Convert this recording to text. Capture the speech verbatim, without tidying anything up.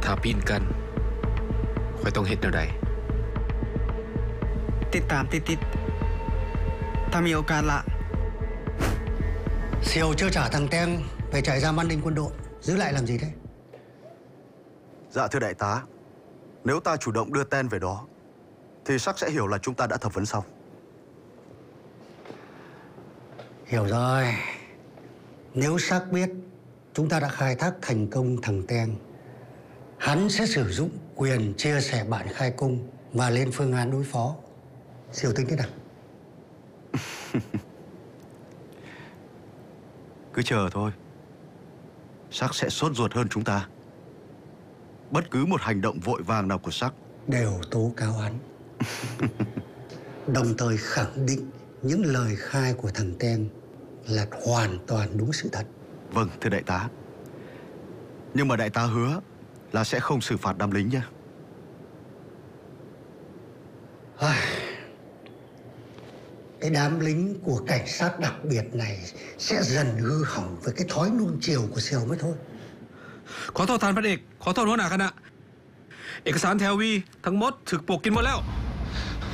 ถ้าปีนกันค่อยต้องเฮ็ดแนวใดติดตามติดๆถ้ามีโอกาสละ Siêu chưa trả thằng Teng về trại giam an ninh quân đội, giữ lại làm gì thế? Dạ thưa đại tá, nếu ta chủ động đưa Ten về đó thì Sắc sẽ hiểu là chúng ta đã thẩm vấn xong. Hiểu rồi. Nếu Sắc biết chúng ta đã khai thác thành công thằng Teng, hắn sẽ sử dụng quyền chia sẻ bản khai cung và lên phương án đối phó. Siêu tính thế nào? Cứ chờ thôi. Sắc sẽ sốt ruột hơn chúng ta. Bất cứ một hành động vội vàng nào của Sắc đều tố cáo hắn. Đồng thời khẳng định những lời khai của thằng Teng là hoàn toàn đúng sự thật. Vâng, thưa đại tá. Nhưng mà đại tá hứa là sẽ không xử phạt đám lính nhé. Cái đám lính của cảnh sát đặc biệt này sẽ dần hư hỏng với cái thói nuông chiều của Siêu mới thôi. ขอโทษท่านพันเอกขอโทษหัวหน้าคณะเอกสารแถววีทั้งหมดถูกปกกินหมดแล้ว